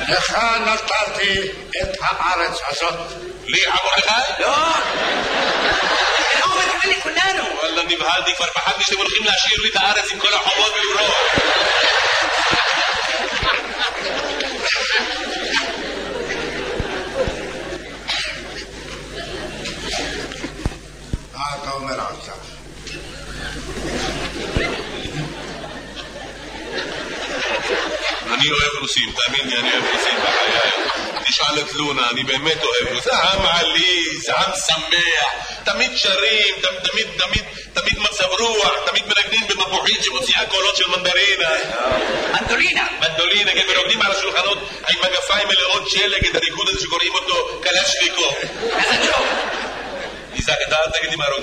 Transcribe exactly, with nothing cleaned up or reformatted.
לך נתתי את הארץ הזאת. לי, מרדכי? לא. לך הוא מתכוון לכולנו. וואלה, נבהלתי, כבר פחדתי שאתם הולכים להשאיר לי את הארץ עם כל החובות ולברוח. מה אתה אומר עכשיו? אני אוהב רוסים, תאמין לי, אני אוהב רוסים בחיי. תשאל את לונה, אני באמת אוהב רוסים. זה עם עליז, עם שמח, תמיד שרים, תמיד, תמיד, תמיד מצב רוח, תמיד מנגנים במפוחית שמוציאה קולות של מנדרינה. מנדולינה. מנדולינה, כן, ורוקדים על השולחנות עם מגפיים מלאות שלג, את הריקוד הזה שקוראים אותו קלשניקוב. איזה ג'וב. איזק, אתה אל תגיד לי מה